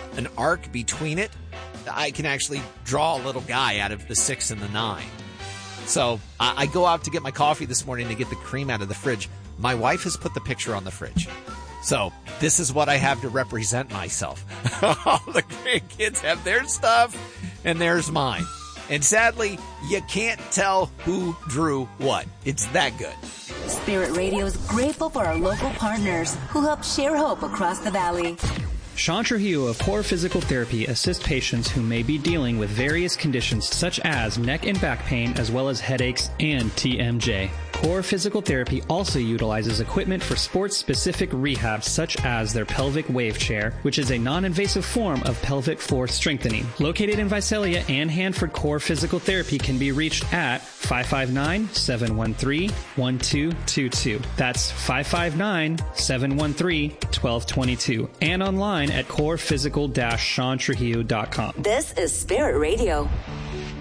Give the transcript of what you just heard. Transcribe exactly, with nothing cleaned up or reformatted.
an arc between it, I can actually draw a little guy out of the six and the nine. So I, I go out to get my coffee this morning to get the cream out of the fridge. My wife has put the picture on the fridge. So this is what I have to represent myself. All the grandkids have their stuff, and there's mine. And sadly, you can't tell who drew what. It's that good. Spirit Radio is grateful for our local partners who help share hope across the valley. Sean Trujillo of Core Physical Therapy assists patients who may be dealing with various conditions such as neck and back pain, as well as headaches and T M J. Core Physical Therapy also utilizes equipment for sports-specific rehab, such as their pelvic wave chair, which is a non-invasive form of pelvic floor strengthening. Located in Visalia and Hanford, Core Physical Therapy can be reached at five five nine, seven one three, one two two two. That's five five nine, seven one three, one two two two. And online at core physical dash sean trujillo dot com. This is Spirit Radio.